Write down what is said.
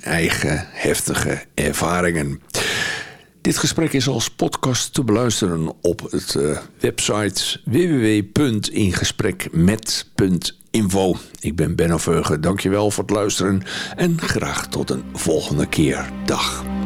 eigen heftige ervaringen. Dit gesprek is als podcast te beluisteren op het website www.ingesprekmet.info. Ik ben Benno Veugen, dankjewel voor het luisteren en graag tot een volgende keer. Dag.